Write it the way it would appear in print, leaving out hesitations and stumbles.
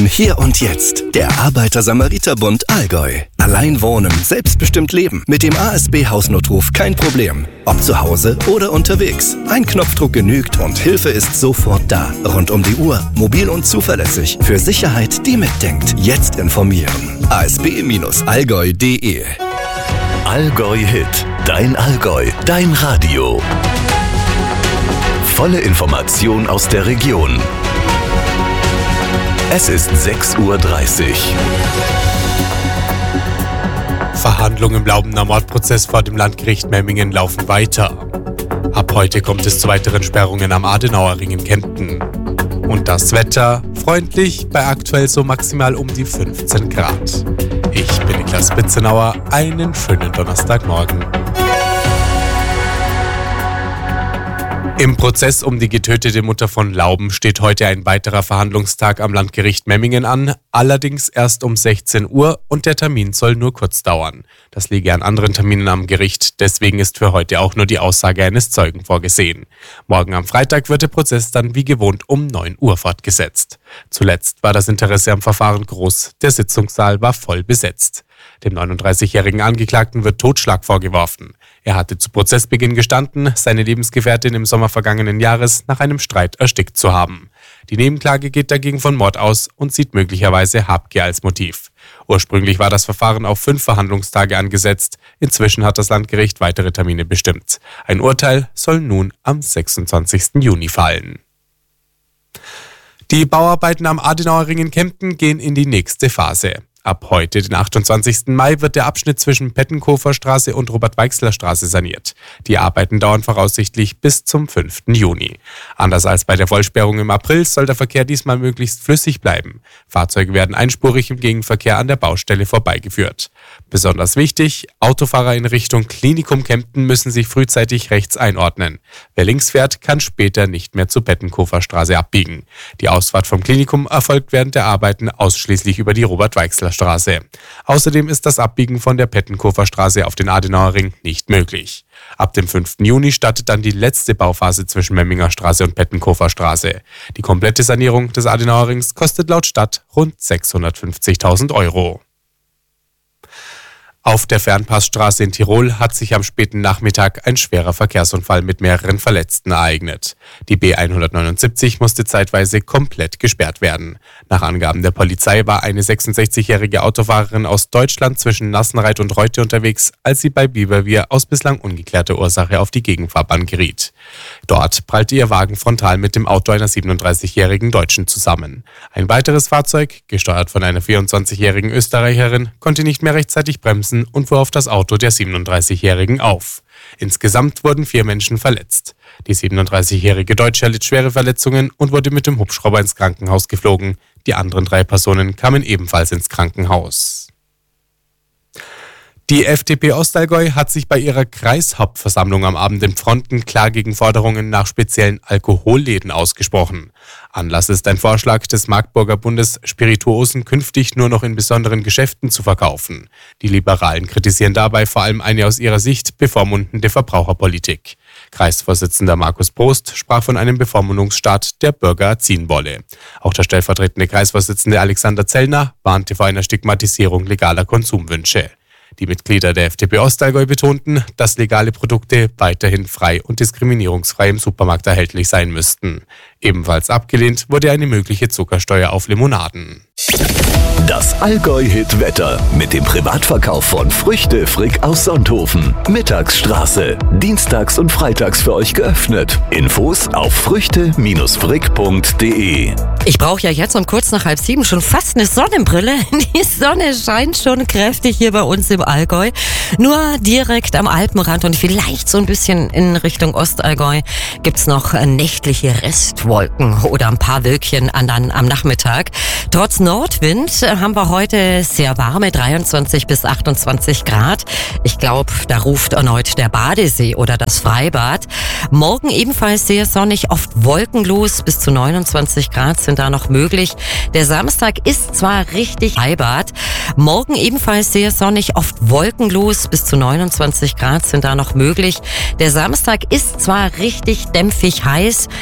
hier und jetzt. Der Arbeiter-Samariter-Bund Allgäu. Allein wohnen, selbstbestimmt leben. Mit dem ASB-Hausnotruf kein Problem. Ob zu Hause oder unterwegs. Ein Knopfdruck genügt und Hilfe ist sofort da. Rund um die Uhr, mobil und zuverlässig. Für Sicherheit, die mitdenkt. Jetzt informieren. asb-allgäu.de. Allgäu Hit. Dein Allgäu. Dein Radio. Volle Information aus der Region. Es ist 6:30 Uhr. Verhandlungen im Laubener Mordprozess vor dem Landgericht Memmingen laufen weiter. Ab heute kommt es zu weiteren Sperrungen am Adenauer Ring in Kempten. Und das Wetter freundlich, bei aktuell so maximal um die 15 Grad. Ich bin Niklas Bitzenauer, einen schönen Donnerstagmorgen. Im Prozess um die getötete Mutter von Lauben steht heute ein weiterer Verhandlungstag am Landgericht Memmingen an, allerdings erst um 16 Uhr und der Termin soll nur kurz dauern. Das liege an anderen Terminen am Gericht, deswegen ist für heute auch nur die Aussage eines Zeugen vorgesehen. Morgen am Freitag wird der Prozess dann wie gewohnt um 9 Uhr fortgesetzt. Zuletzt war das Interesse am Verfahren groß, der Sitzungssaal war voll besetzt. Dem 39-jährigen Angeklagten wird Totschlag vorgeworfen. Er hatte zu Prozessbeginn gestanden, seine Lebensgefährtin im Sommer vergangenen Jahres nach einem Streit erstickt zu haben. Die Nebenklage geht dagegen von Mord aus und sieht möglicherweise Habgier als Motiv. Ursprünglich war das Verfahren auf 5 Verhandlungstage angesetzt. Inzwischen hat das Landgericht weitere Termine bestimmt. Ein Urteil soll nun am 26. Juni fallen. Die Bauarbeiten am Adenauer Ring in Kempten gehen in die nächste Phase. Ab heute, den 28. Mai, wird der Abschnitt zwischen Pettenkofer-Straße und Robert-Weixler-Straße saniert. Die Arbeiten dauern voraussichtlich bis zum 5. Juni. Anders als bei der Vollsperrung im April soll der Verkehr diesmal möglichst flüssig bleiben. Fahrzeuge werden einspurig im Gegenverkehr an der Baustelle vorbeigeführt. Besonders wichtig, Autofahrer in Richtung Klinikum Kempten müssen sich frühzeitig rechts einordnen. Wer links fährt, kann später nicht mehr zur Pettenkofer-Straße abbiegen. Die Ausfahrt vom Klinikum erfolgt während der Arbeiten ausschließlich über die Robert-Weixler-Straße. Außerdem ist das Abbiegen von der Pettenkofer Straße auf den Adenauer Ring nicht möglich. Ab dem 5. Juni startet dann die letzte Bauphase zwischen Memminger Straße und Pettenkofer Straße. Die komplette Sanierung des Adenauer Rings kostet laut Stadt rund 650.000 €. Auf der Fernpassstraße in Tirol hat sich am späten Nachmittag ein schwerer Verkehrsunfall mit mehreren Verletzten ereignet. Die B179 musste zeitweise komplett gesperrt werden. Nach Angaben der Polizei war eine 66-jährige Autofahrerin aus Deutschland zwischen Nassenreit und Reute unterwegs, als sie bei Biberwier aus bislang ungeklärter Ursache auf die Gegenfahrbahn geriet. Dort prallte ihr Wagen frontal mit dem Auto einer 37-jährigen Deutschen zusammen. Ein weiteres Fahrzeug, gesteuert von einer 24-jährigen Österreicherin, konnte nicht mehr rechtzeitig bremsen und fuhr auf das Auto der 37-Jährigen auf. Insgesamt wurden 4 Menschen verletzt. Die 37-jährige Deutsche erlitt schwere Verletzungen und wurde mit dem Hubschrauber ins Krankenhaus geflogen. Die anderen 3 Personen kamen ebenfalls ins Krankenhaus. Die FDP Ostallgäu hat sich bei ihrer Kreishauptversammlung am Abend in Pfronten klar gegen Forderungen nach speziellen Alkoholläden ausgesprochen. Anlass ist ein Vorschlag des Marktburger Bundes, Spirituosen künftig nur noch in besonderen Geschäften zu verkaufen. Die Liberalen kritisieren dabei vor allem eine aus ihrer Sicht bevormundende Verbraucherpolitik. Kreisvorsitzender Markus Prost sprach von einem Bevormundungsstaat, der Bürger erziehen wolle. Auch der stellvertretende Kreisvorsitzende Alexander Zellner warnte vor einer Stigmatisierung legaler Konsumwünsche. Die Mitglieder der FDP Ostallgäu betonten, dass legale Produkte weiterhin frei und diskriminierungsfrei im Supermarkt erhältlich sein müssten. Ebenfalls abgelehnt wurde eine mögliche Zuckersteuer auf Limonaden. Das Allgäu-Hit-Wetter mit dem Privatverkauf von Früchte Frick aus Sonthofen. Mittagsstraße. Dienstags und freitags für euch geöffnet. Infos auf früchte-frick.de. Ich brauche ja jetzt um kurz nach 6:30 schon fast eine Sonnenbrille. Die Sonne scheint schon kräftig hier bei uns im Allgäu. Nur direkt am Alpenrand und vielleicht so ein bisschen in Richtung Ostallgäu gibt's noch nächtliche Restwolken oder ein paar Wölkchen am Nachmittag. Trotz Nordwind haben wir heute sehr warme 23 bis 28 Grad. Ich glaube, da ruft erneut der Badesee oder das Freibad. Morgen ebenfalls sehr sonnig, oft wolkenlos, bis zu 29 Grad sind da noch möglich. Der Samstag ist zwar richtig Freibad, morgen ebenfalls sehr sonnig, oft wolkenlos, bis zu 29 Grad sind da noch möglich. Der Samstag ist zwar richtig dämpfig heiß,